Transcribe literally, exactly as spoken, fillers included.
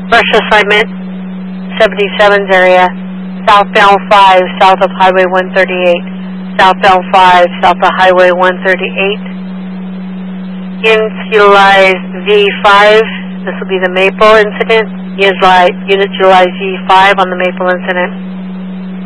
Brush assignment, seventy-seven's area, southbound five, south of Highway one thirty-eight. Southbound five, south of Highway one thirty-eight. Units utilize V five. This will be the Maple incident. Utilize, units utilize V five on the Maple incident.